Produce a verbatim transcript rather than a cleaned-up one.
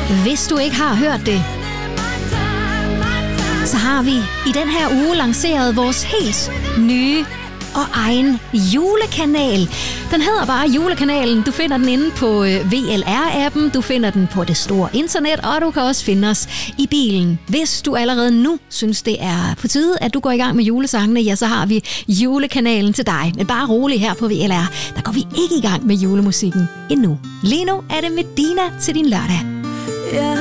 Hvis du ikke har hørt det, så har vi i den her uge lanceret vores helt nye og egen julekanal. Den hedder bare Julekanalen. Du finder den inde på V L R-appen, du finder den på det store internet, og du kan også finde os i bilen. Hvis du allerede nu synes, det er på tide, at du går i gang med julesangene, ja, så har vi Julekanalen til dig. Men bare rolig her på V L R, der går vi ikke i gang med julemusikken endnu. Lige nu er det Medina til din lørdag.